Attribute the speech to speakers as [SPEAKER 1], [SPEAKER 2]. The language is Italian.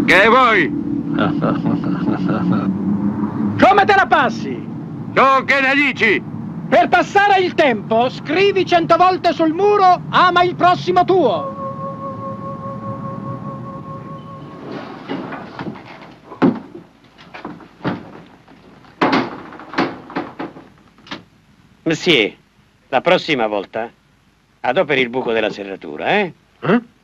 [SPEAKER 1] Che vuoi?
[SPEAKER 2] Come te la passi?
[SPEAKER 1] Tu che ne dici?
[SPEAKER 2] Per passare il tempo, scrivi 100 volte sul muro "Ama il prossimo tuo".
[SPEAKER 3] Monsieur, la prossima volta adoperi il buco della serratura, eh?
[SPEAKER 2] Eh?